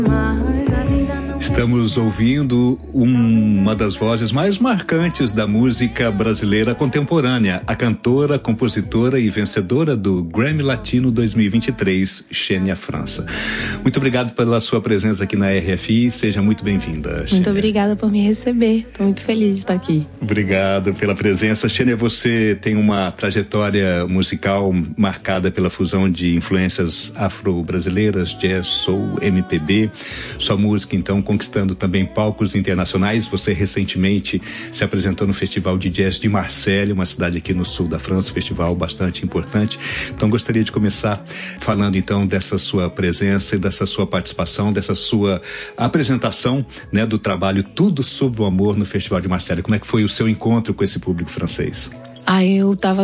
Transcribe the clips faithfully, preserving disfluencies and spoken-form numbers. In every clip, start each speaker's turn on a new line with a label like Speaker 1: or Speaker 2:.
Speaker 1: Estamos ouvindo uma das vozes mais marcantes da música brasileira contemporânea, a cantora, compositora e vencedora do Grammy Latino dois mil e vinte e três, Xenia França. Muito obrigado pela sua presença aqui na R F I, seja muito bem-vinda, Xenia.
Speaker 2: Muito obrigada por me receber, estou muito feliz de estar aqui.
Speaker 1: Obrigado pela presença. Xenia, você tem uma trajetória musical marcada pela fusão de influências afro-brasileiras, jazz, soul, M P B. Sua música, então, conquistando também palcos internacionais. Você recentemente se apresentou no Festival de Jazz de Marselha, uma cidade aqui no sul da França, um festival bastante importante. Então gostaria de começar falando então dessa sua presença e dessa sua participação, dessa sua apresentação, né, do trabalho Tudo Sobre o Amor no Festival de Marselha. Como é que foi o seu encontro com esse público francês?
Speaker 2: Ah, eu tava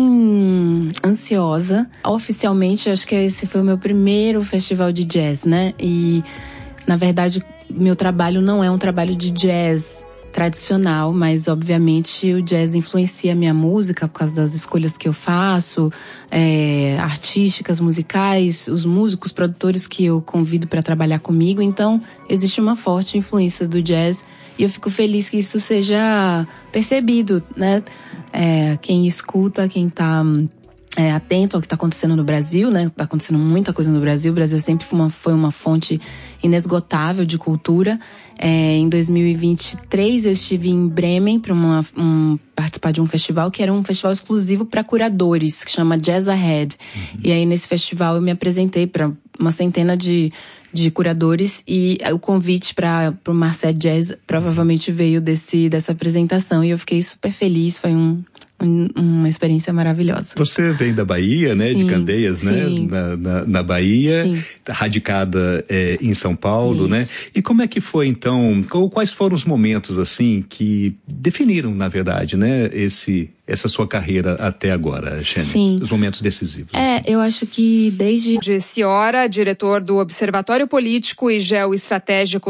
Speaker 2: bem ansiosa. Oficialmente, acho que esse foi o meu primeiro festival de jazz, né? E, na verdade, meu trabalho não é um trabalho de jazz tradicional, mas obviamente o jazz influencia a minha música por causa das escolhas que eu faço, é, artísticas, musicais, os músicos, produtores que eu convido para trabalhar comigo. Então, existe uma forte influência do jazz e eu fico feliz que isso seja percebido, né? É, quem escuta, quem tá É, atento ao que está acontecendo no Brasil, né? Está acontecendo muita coisa no Brasil. O Brasil sempre foi uma, foi uma fonte inesgotável de cultura. É, em dois mil e vinte e três eu estive em Bremen para um, participar de um festival que era um festival exclusivo para curadores, que chama Jazz Ahead. Uhum. E aí nesse festival eu me apresentei para uma centena de, de curadores e o convite para o Marselha Jazz provavelmente veio desse, dessa apresentação e eu fiquei super feliz. Foi um uma experiência maravilhosa.
Speaker 1: Você vem da Bahia, né? Sim, de Candeias, sim. né? Na, na, na Bahia, sim. radicada é, em São Paulo, Isso. né? E como é que foi, então, quais foram os momentos, assim, que definiram, na verdade, né? Esse, essa sua carreira até agora, Xenia?
Speaker 2: Sim.
Speaker 1: Os momentos decisivos.
Speaker 2: É,
Speaker 1: assim.
Speaker 2: eu acho que desde...
Speaker 3: De Ciora, diretor do Observatório Político e Geoestratégico